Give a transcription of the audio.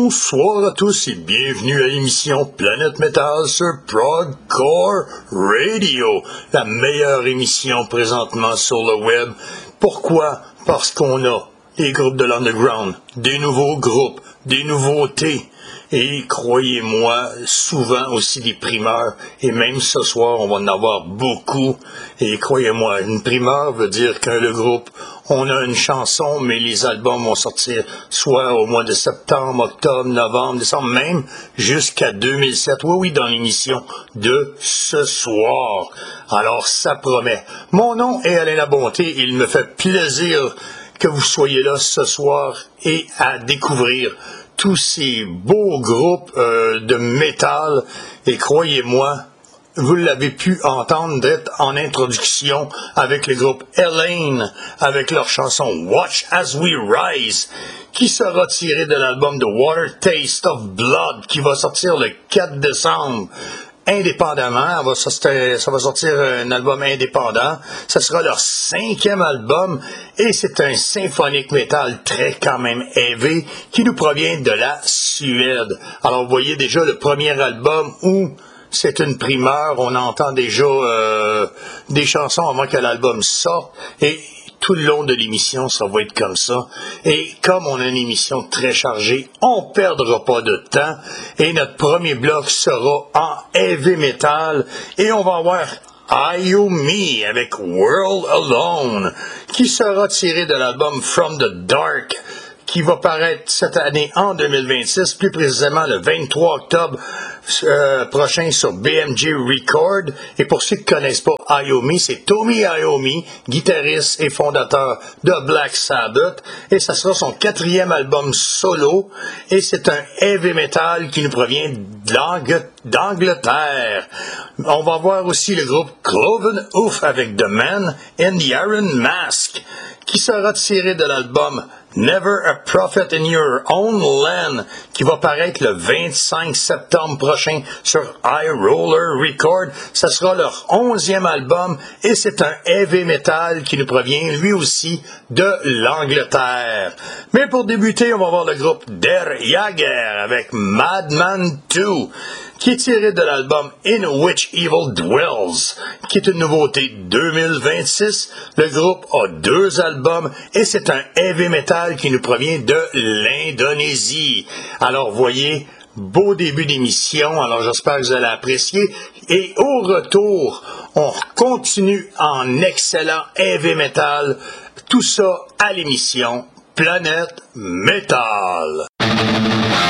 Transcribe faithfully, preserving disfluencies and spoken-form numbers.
Bonsoir à tous et bienvenue à l'émission Planète Metal sur Progcore Radio, la meilleure émission présentement sur le web. Pourquoi? Parce qu'on a des groupes de l'underground, des nouveaux groupes, des nouveautés et croyez-moi, souvent aussi des primeurs. Et même ce soir, on va en avoir beaucoup. Et croyez-moi, une primeur veut dire que le groupe, on a une chanson, mais les albums vont sortir soit au mois de septembre, octobre, novembre, décembre, même jusqu'à deux mille sept. Oui, oui, dans l'émission de ce soir. Alors, ça promet. Mon nom est Alain Labonté. Il me fait plaisir que vous soyez là ce soir et à découvrir tous ces beaux groupes euh, de métal. Et croyez-moi, vous l'avez pu entendre d'être en introduction avec le groupe Elaine, avec leur chanson Watch As We Rise, qui sera tirée de l'album The Water Taste of Blood, qui va sortir le quatre décembre. Indépendamment, va, ça, ça va sortir un album indépendant. Ce sera leur cinquième album et c'est un symphonique metal très quand même heavy qui nous provient de la Suède. Alors vous voyez déjà le premier album où c'est une primeur, on entend déjà euh, des chansons avant que l'album sorte et tout le long de l'émission, ça va être comme ça. Et comme on a une émission très chargée, on ne perdra pas de temps. Et notre premier bloc sera en heavy metal. Et on va avoir Iommi avec World Alone, qui sera tiré de l'album From the Dark, qui va paraître cette année en deux mille vingt-six, plus précisément le vingt-trois octobre euh, prochain sur B M G Record. Et pour ceux qui ne connaissent pas Iommi, c'est Tommy Iommi, guitariste et fondateur de Black Sabbath. Et ça sera son quatrième album solo. Et c'est un heavy metal qui nous provient d'Ang- d'Angleterre. On va voir aussi le groupe Cloven Hoof avec The Man in the Iron Mask, qui sera tiré de l'album Never a Prophet in Your Own Land, qui va paraître le vingt-cinq septembre prochain sur High Roller Record. Ça sera leur onzième album et c'est un heavy metal qui nous provient lui aussi de l'Angleterre. Mais pour débuter, on va voir le groupe Der Jager avec Madman deux, qui est tiré de l'album In Which Evil Dwells, qui est une nouveauté deux mille vingt-six. Le groupe a deux albums et c'est un heavy metal qui nous provient de l'Indonésie. Alors, voyez, beau début d'émission, alors j'espère que vous allez apprécier. Et au retour, on continue en excellent heavy metal. Tout ça à l'émission Planète Metal.